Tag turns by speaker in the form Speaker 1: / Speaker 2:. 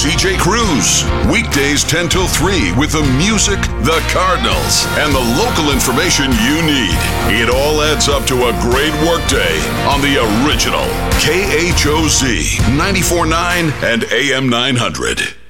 Speaker 1: TJ Cruz. Weekdays 10 till 3 with the music, the Cardinals, and the local information you need. It all adds up to a great workday on the original KHOZ 94.9 and AM 900.